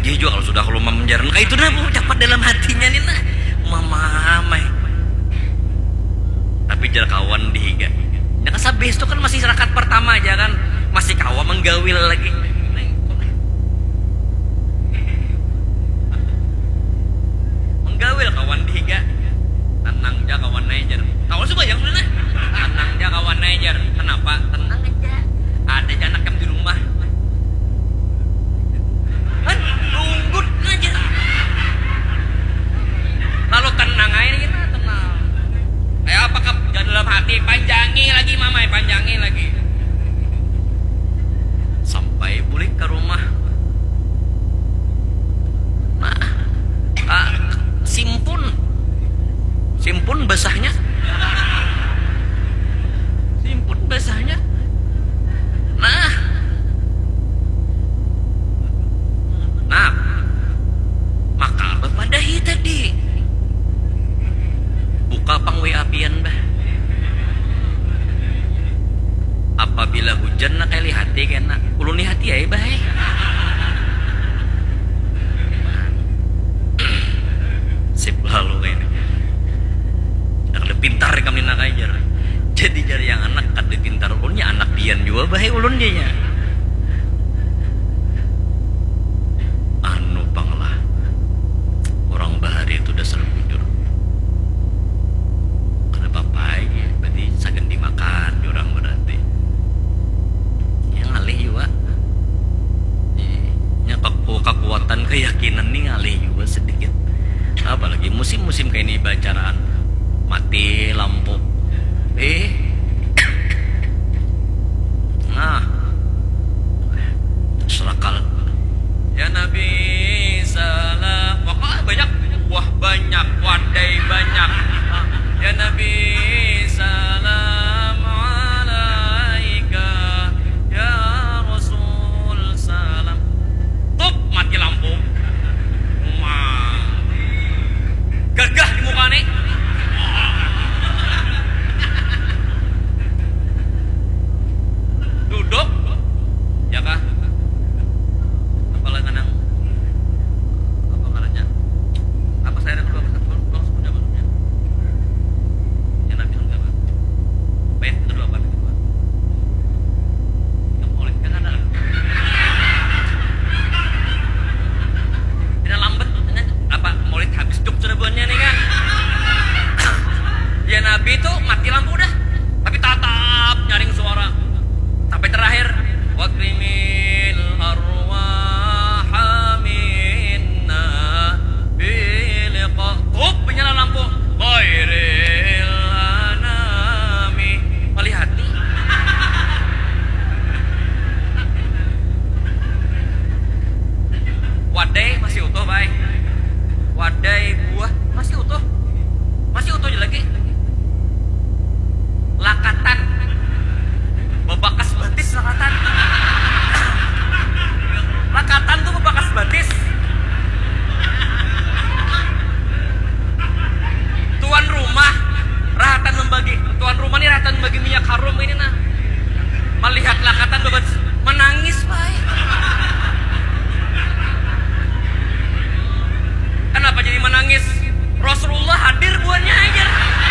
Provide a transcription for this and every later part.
Jadi juga kalau sudah rumah menjaran kayak itu nah dapat dalam hatinya nih nah mama. Tapi jar kawan dihiga. Ya kan sabes itu kan masih rakaat pertama aja kan, masih kawan menggawil lagi. Menggawil kawan dihiga. Tenang aja kawan najar. Tahu sih yang sudah nah. Tenang aja kawan najar. Kenapa? Tenang aja. Ada anak yang di rumah. Kan nunggut aja. Lalu tenang aja kita tenang. Apakah dalam hati panjangi lagi mama, panjangi lagi. Sampai balik ke rumah. Nah, simpun basahnya. Simpun basahnya. Nah, maka bepadahi tadi. Buka pangwe apian bah. Apabila hujan nak kali hati kena ulun hati ya bah. Sip lalu kayak ini. Nak lebih pintar kami nak ajar. Jadi jari yang anak kat lebih pintar ulunnya anak pian juga bah ulun dia nya. Anu panglah. Orang bahari itu dasar bujur. Karena bapak ya, berarti sagan dimakan orang berarti. Yang ngalih juga. Nya kekuatan keyakinan nih ngalih juga sedikit. Apalagi musim-musim kayak ini bacaraan mati lampu. Nah, serakal. Ya Nabi salam. Wah banyak, wadai banyak. Ya Nabi salam alaika. Ya Rasul salam. Tup mati lampu. Gagah di muka nih. Duduk. Ya kah? Apalah kanang. Apa ngarannya? Apa saya ada kedua belum sebenarnya maksudnya? Ya Nabi enggak apa? Baik kedua apa kedua? Yang oleh kan ada. Tidak lambat apa Maulid habis duk cerebuannya nih kan. Ya Nabi itu mati lampu dah, tapi tatap nyaring suara sampai terakhir wakrimil arwaha minna biliqa menyala lampu ghairil anami melihat wadai masih utuh baik. Wadai buah masih utuh lagi. Lakatan bebakas batis lakatan tuh bebakas batis. Tuan rumah nih rahatan membagi minyak harum ini nah melihat lakatan bebakas menangis baik. Kenapa jadi menangis? Rasulullah hadir buatnya aja.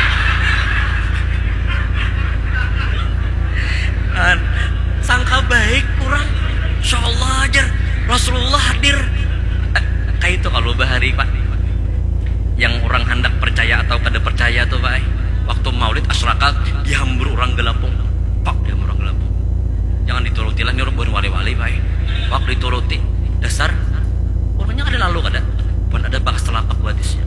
Sangka baik kurang. Insyaallah aja Rasulullah hadir. Kayak itu kalau bahari Pak. Yang orang hendak percaya atau kada percaya tuh Pak. Waktu Maulid Asrakat dihambur orang gelapung. Pak dihambur orang gelapung. Jangan dituruti lah nyuruh buat wali-wali Pak. Waktu dituruti dasar orangnya kada lalu kada. Pun ada bahas telapak hadisnya.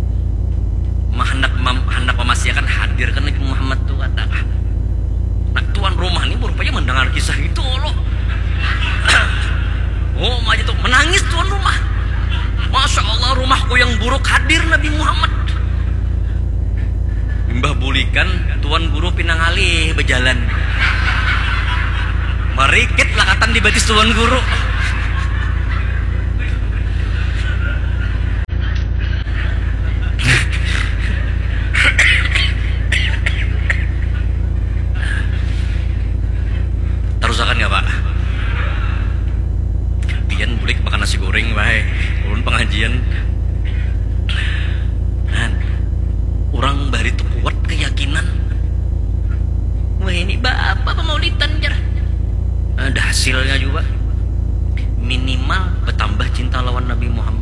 Hendak memasihkan hadir kan Nabi Muhammad tuh ada. Nah tuan rumah ini rupanya mendengar kisah itu loh. Oh maju tuh menangis tuan rumah. Masya Allah rumahku yang buruk hadir Nabi Muhammad. Mbah bulikan tuan guru pinang alih berjalan. Merikit lakatan di batis tuan guru. Terusakan nggak Pak? Pian bulik makan nasi goreng baik. pengajian kan orang bari itu kuat keyakinan wah ini bapak pemaulidan jar ada hasilnya juga minimal bertambah cinta lawan Nabi Muhammad.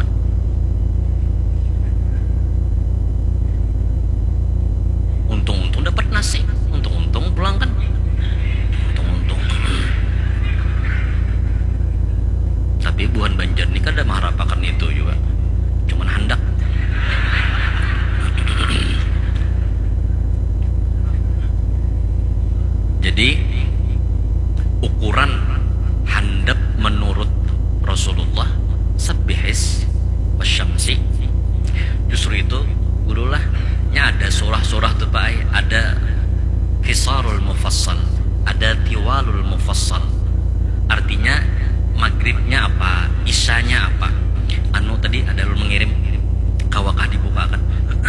Untung-untung dapat nasi, untung-untung pulang kan, untung-untung. Tapi buhan Banjar ini kada mengharapkan itu juga, cuman hendak. Jadi ukuran handap menurut Rasulullah sabbihis wasyamsi justru itu gurulah ada surah-surah tuh Pak, ada hisarul mufassal, ada tiwalul mufassal. Artinya maghribnya apa, isyanya apa. Anu tadi ada lu mengirim kawakah dibukakan.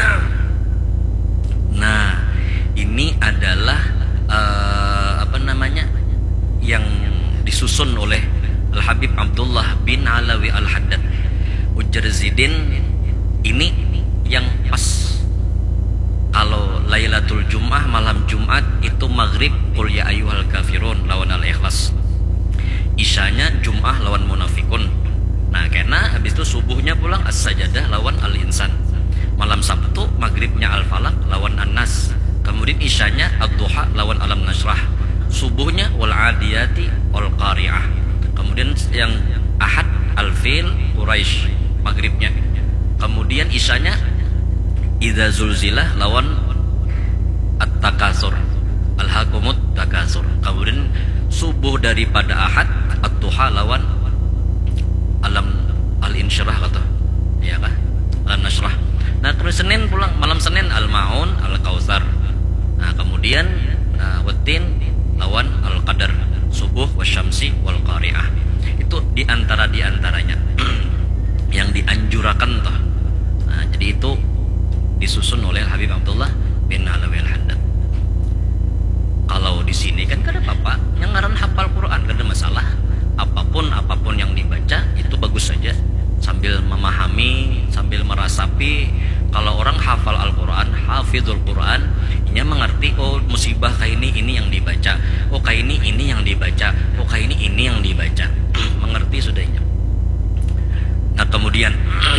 Nah, ini adalah apa namanya yang disusun oleh Al-Habib Abdullah bin Alawi Al-Haddad Ujar Zidin. Ini yang pas kalau Lailatul Jum'ah malam Jumat itu maghrib qul ya ayyuhal kafirun lawan Al-Ikhlas, isyanya Jum'ah lawan Munafikun. Nah karena habis itu subuhnya pulang As-Sajadah lawan Al-Insan, malam Sabtu maghribnya Al-Falaq lawan An-Nas, kemudian isyanya Ad-Duha lawan Alam Nasrah, subuhnya Wal Adiyati Wal Qari'ah, kemudian yang Ahad Al-Fil Quraisy maghribnya, kemudian isyanya Idza Zulzilah lawan At-Takasur Al-Hakumut Takasur, kemudian subuh daripada Ahad Ad-Duha lawan Alam Al-Insyirah kata ya kah Alam Nasrah. Nah terus Senin pulang malam Senin Al-Ma'un Al-Kautsar. Nah kemudian Watin lawan Al-Qadar, subuh wasyamsi wal qari'ah. Itu diantaranya yang dianjurakan toh. Nah jadi itu disusun oleh Habib Abdullah bin Alawi Al-Haddad. Kalau di sini kan kada apa-apa, yang ngaran hafal Quran kada masalah. Apapun yang dibaca itu bagus saja, sambil memahami, sambil merasapi. Kalau orang hafal Al-Quran, hafizul Quran, ini mengerti oh musibah kayak ini yang dibaca, oh kayak ini yang dibaca, oh kayak ini yang dibaca. Mengerti sudahnya. Nah kemudian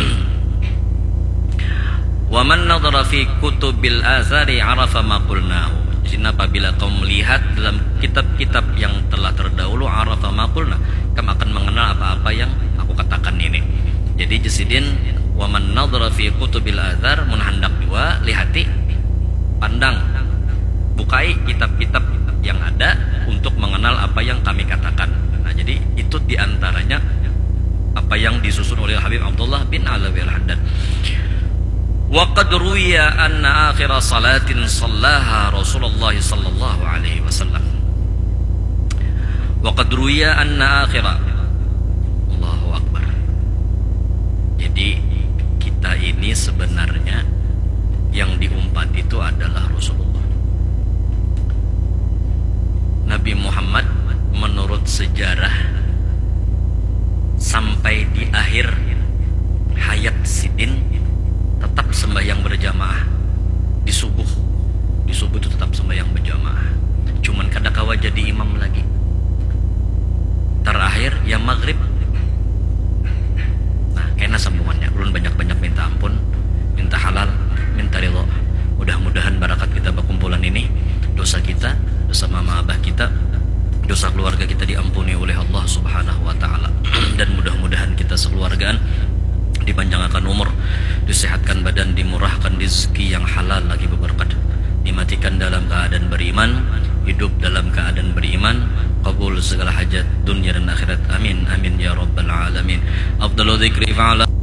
wa man nadhara fi kutubil athari arafa ma qulnahu. Jadi apabila kamu melihat dalam kitab-kitab yang telah terdahulu arafa ma qulna, kamu akan mengenal apa-apa yang aku katakan ini. Jadi jasidin wa man nadhara fi kutubil athar, mun hendak dua lihati, pandang, bukai kitab-kitab yang ada untuk mengenal apa yang kami katakan. Nah, jadi itu diantaranya apa yang disusun oleh Habib Abdullah bin Alawi Al-Haddad. Wa qad ruwiya anna akhir salatin sallaha Rasulullah sallallahu alaihi wasallam. Wa qad ruwiya anna akhir, Allahu akbar. Jadi kita ini sebenarnya yang diumpat itu adalah Rasulullah. Nabi Muhammad menurut sejarah sampai di akhir hayat sidin tetap sembahyang berjamaah di subuh. Di subuh itu tetap sembahyang berjamaah. Cuman kada kawa jadi imam lagi. Terakhir ya maghrib. Nah, kena sambungannya. Ulun banyak-banyak minta ampun, minta halal, minta ridho. Mudah-mudahan barakat kita berkumpulan ini, dosa kita, dosa mama abah kita, dosa keluarga kita diampuni oleh Allah Subhanahu wa taala. Dan mudah-mudahan kita sekeluargaan dipanjangkan umur, disehatkan badan, dimurahkan rezeki yang halal lagi berberkat, dimatikan dalam keadaan beriman, hidup dalam keadaan beriman, kabul segala hajat dunia dan akhirat. Amin amin ya rabbal alamin. Afdalu dzikri fa'ala